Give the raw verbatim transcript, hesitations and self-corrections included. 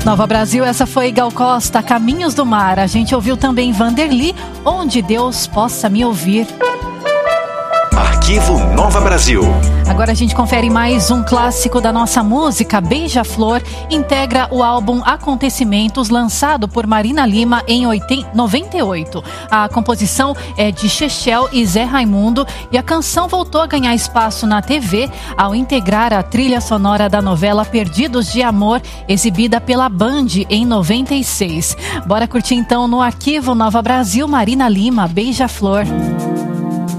Nova Brasil, essa foi Gal Costa, Caminhos do Mar. A gente ouviu também Vanderly, Onde Deus Possa Me Ouvir. Arquivo Nova Brasil. Agora a gente confere mais um clássico da nossa música. Beija-Flor integra o álbum Acontecimentos, lançado por Marina Lima em noventa e oito. A composição é de Chechel e Zé Raimundo e a canção voltou a ganhar espaço na T V ao integrar a trilha sonora da novela Perdidos de Amor, exibida pela Band em noventa e seis. Bora curtir então no Arquivo Nova Brasil, Marina Lima, Beija-Flor.